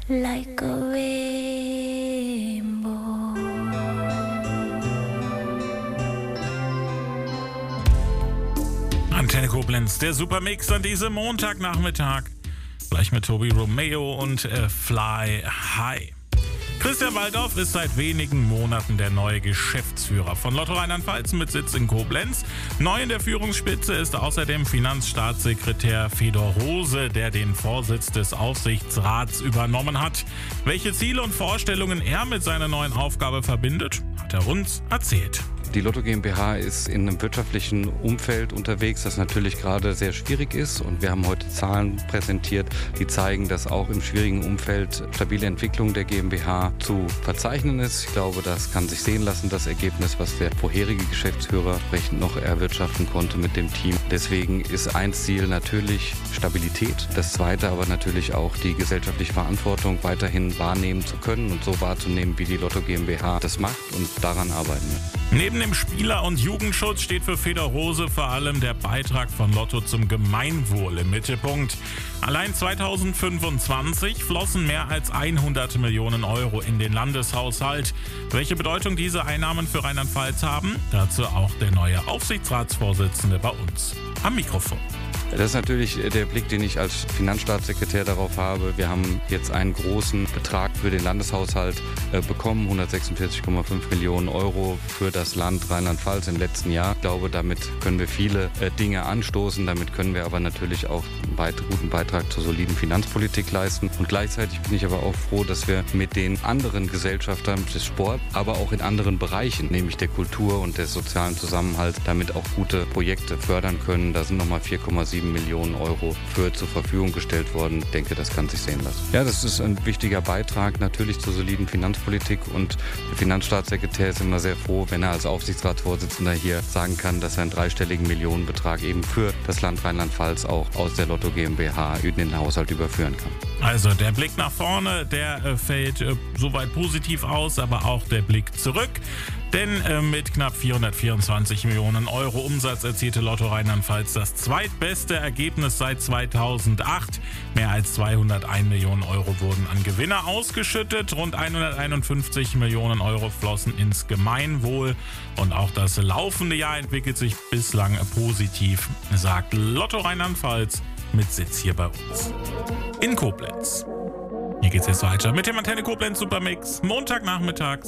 like a rainbow. Antenne Koblenz, der Supermix an diesem Montagnachmittag. Gleich mit Tobi Romeo und Fly High. Christian Waldorf ist seit wenigen Monaten der neue Geschäftsführer von Lotto Rheinland-Pfalz mit Sitz in Koblenz. Neu in der Führungsspitze ist außerdem Finanzstaatssekretär Fedor Rose, der den Vorsitz des Aufsichtsrats übernommen hat. Welche Ziele und Vorstellungen er mit seiner neuen Aufgabe verbindet, hat er uns erzählt. Die Lotto GmbH ist in einem wirtschaftlichen Umfeld unterwegs, das natürlich gerade sehr schwierig ist. Und wir haben heute Zahlen präsentiert, die zeigen, dass auch im schwierigen Umfeld stabile Entwicklung der GmbH zu verzeichnen ist. Ich glaube, das kann sich sehen lassen, das Ergebnis, was der vorherige Geschäftsführer entsprechend noch erwirtschaften konnte mit dem Team. Deswegen ist ein Ziel natürlich Stabilität. Das zweite aber natürlich auch die gesellschaftliche Verantwortung weiterhin wahrnehmen zu können und so wahrzunehmen, wie die Lotto GmbH das macht, und daran arbeiten wir. Neben dem Spieler- und Jugendschutz steht für Fedor Rose vor allem der Beitrag von Lotto zum Gemeinwohl im Mittelpunkt. Allein 2025 flossen mehr als 100 Millionen Euro in den Landeshaushalt. Welche Bedeutung diese Einnahmen für Rheinland-Pfalz haben, dazu auch der neue Aufsichtsratsvorsitzende bei uns am Mikrofon. Das ist natürlich der Blick, den ich als Finanzstaatssekretär darauf habe. Wir haben jetzt einen großen Betrag für den Landeshaushalt bekommen, 146,5 Millionen Euro für das Land Rheinland-Pfalz im letzten Jahr. Ich glaube, damit können wir viele Dinge anstoßen. Damit können wir aber natürlich auch einen guten Beitrag zur soliden Finanzpolitik leisten. Und gleichzeitig bin ich aber auch froh, dass wir mit den anderen Gesellschaftern des Sports, aber auch in anderen Bereichen, nämlich der Kultur und des sozialen Zusammenhalts, damit auch gute Projekte fördern können. Da sind nochmal 4,7 Millionen Euro für zur Verfügung gestellt worden. Ich denke, das kann sich sehen lassen. Ja, das ist ein wichtiger Beitrag natürlich zur soliden Finanzpolitik, und der Finanzstaatssekretär ist immer sehr froh, wenn er als Aufsichtsratsvorsitzender hier sagen kann, dass er einen dreistelligen Millionenbetrag eben für das Land Rheinland-Pfalz auch aus der Lotto GmbH in den Haushalt überführen kann. Also der Blick nach vorne, der fällt soweit positiv aus, aber auch der Blick zurück. Denn mit knapp 424 Millionen Euro Umsatz erzielte Lotto Rheinland-Pfalz das zweitbeste Ergebnis seit 2008. Mehr als 201 Millionen Euro wurden an Gewinne ausgeschüttet. Rund 151 Millionen Euro flossen ins Gemeinwohl. Und auch das laufende Jahr entwickelt sich bislang positiv, sagt Lotto Rheinland-Pfalz mit Sitz hier bei uns in Koblenz. Hier geht's jetzt weiter mit dem Antenne Koblenz Supermix, Montagnachmittags.